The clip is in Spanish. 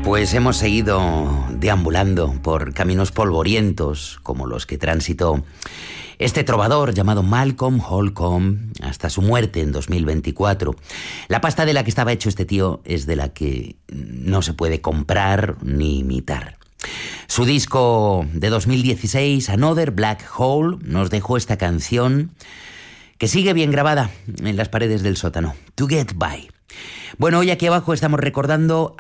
Pues hemos seguido deambulando por caminos polvorientos como los que transitó este trovador llamado Malcolm Holcomb hasta su muerte en 2024. La pasta de la que estaba hecho este tío es de la que no se puede comprar ni imitar. Su disco de 2016, Another Black Hole, nos dejó esta canción que sigue bien grabada en las paredes del sótano, To Get By. Bueno, hoy aquí abajo estamos recordando